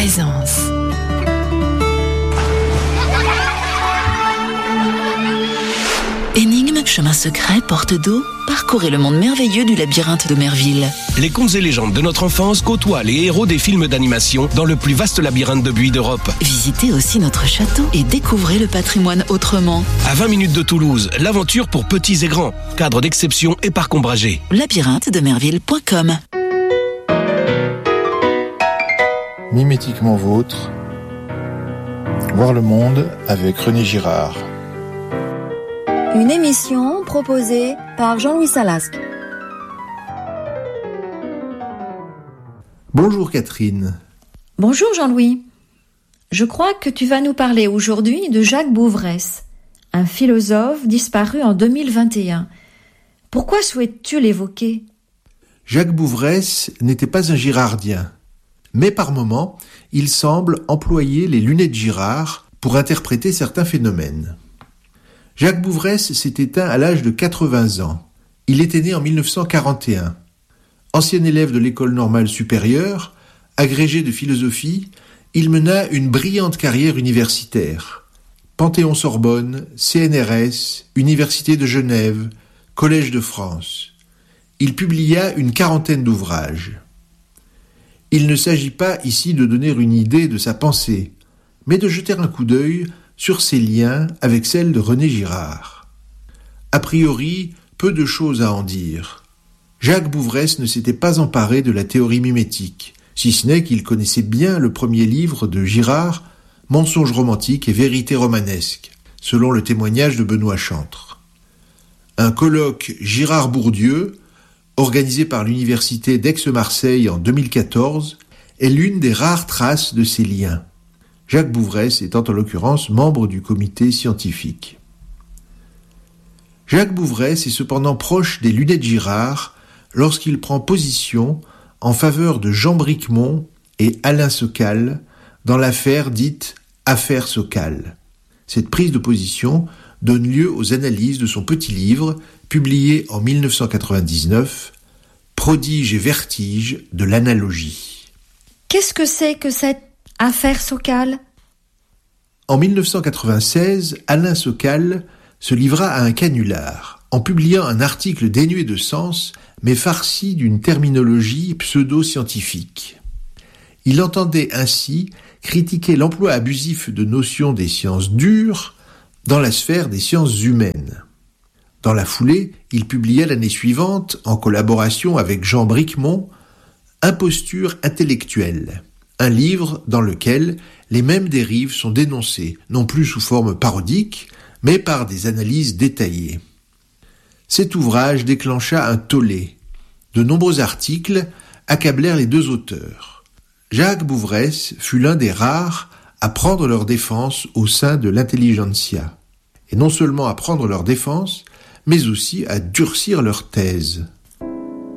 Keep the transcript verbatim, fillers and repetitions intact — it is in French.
présence. Énigmes, chemins secrets, portes d'eau, parcourez le monde merveilleux du labyrinthe de Merville. Les contes et légendes de notre enfance côtoient les héros des films d'animation dans le plus vaste labyrinthe de buis d'Europe. Visitez aussi notre château et découvrez le patrimoine autrement. À vingt minutes de Toulouse, l'aventure pour petits et grands. Cadre d'exception et parc ombragé. labyrinthe de merville point com. Mimétiquement vôtre. Voir le monde avec René Girard. Une émission proposée par Jean-Louis Salasque. Bonjour Catherine. Bonjour Jean-Louis. Je crois que tu vas nous parler aujourd'hui de Jacques Bouvresse, un philosophe disparu en deux mille vingt et un. Pourquoi souhaites-tu l'évoquer ? Jacques Bouvresse n'était pas un girardien, mais par moments, il semble employer les lunettes Girard pour interpréter certains phénomènes. Jacques Bouvresse s'est éteint à l'âge de quatre-vingts ans. Il était né en mille neuf cent quarante et un. Ancien élève de l'école normale supérieure, agrégé de philosophie, il mena une brillante carrière universitaire. Panthéon-Sorbonne, C N R S, Université de Genève, Collège de France. Il publia une quarantaine d'ouvrages. Il ne s'agit pas ici de donner une idée de sa pensée, mais de jeter un coup d'œil sur ses liens avec celle de René Girard. A priori, peu de choses à en dire. Jacques Bouvresse ne s'était pas emparé de la théorie mimétique, si ce n'est qu'il connaissait bien le premier livre de Girard, Mensonges romantiques et vérités romanesques, selon le témoignage de Benoît Chantre. Un colloque Girard-Bourdieu, organisé par l'Université d'Aix-Marseille en deux mille quatorze, est l'une des rares traces de ces liens. Jacques Bouvresse étant en l'occurrence membre du comité scientifique. Jacques Bouvresse est cependant proche des lunettes Girard lorsqu'il prend position en faveur de Jean Bricmont et Alain Sokal dans l'affaire dite « Affaire Sokal ». Cette prise de position donne lieu aux analyses de son petit livre, publié en mille neuf cent quatre-vingt-dix-neuf, « Prodige et vertige de l'analogie ». Qu'est-ce que c'est que cette affaire Sokal ? En mille neuf cent quatre-vingt-seize, Alain Sokal se livra à un canular en publiant un article dénué de sens mais farci d'une terminologie pseudo-scientifique. Il entendait ainsi critiquer l'emploi abusif de notions des sciences dures dans la sphère des sciences humaines. Dans la foulée, il publia l'année suivante, en collaboration avec Jean Bricmont, Imposture intellectuelle, un livre dans lequel les mêmes dérives sont dénoncées, non plus sous forme parodique, mais par des analyses détaillées. Cet ouvrage déclencha un tollé. De nombreux articles accablèrent les deux auteurs. Jacques Bouvresse fut l'un des rares à prendre leur défense au sein de l'intelligentsia. Et non seulement à prendre leur défense, mais aussi à durcir leur thèse.